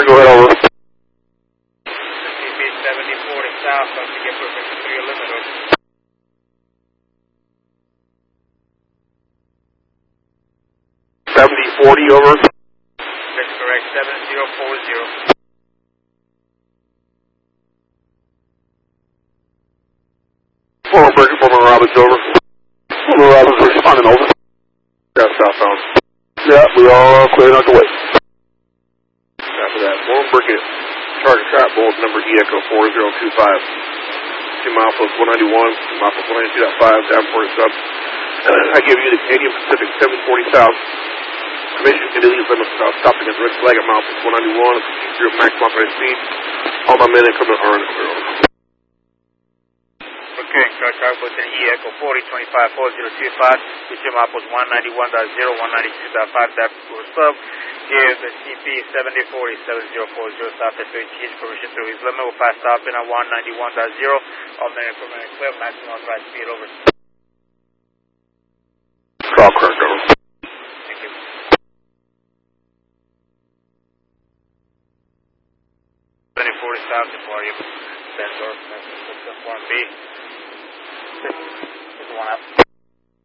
Ombird, go ahead, over. CP 7040 south, to get permission through your limit, over. 7040, over. That's correct, 7040. Ombird, Former Robbins, over. Former Robbins, responding, over. Yeah, southbound. Yeah, we are clearing out the way. After that, Ombird, target trap bullet number E Echo 4025. 2 mile plus 191, 2 mile plus 192.5, down for it sub. I give you the Canadian Pacific 740 south. Permission to leave limit south, stopping at the red flag at mile plus 191, and proceed through maximum operating speed. All my men equipment are in clear. Okay, Charlie with an E Echo 4025, 4025, which your map was 191.0, 192.5, that was sub. Give the CP 7040, 7040 south at 13, permission to his limit. We'll pass stopping at 191.0. All men equipment are clear, maximum authorized speed, over. Stop, correct, over. Thank you. 7040 south before you. Bendorf, Form B. This is one up.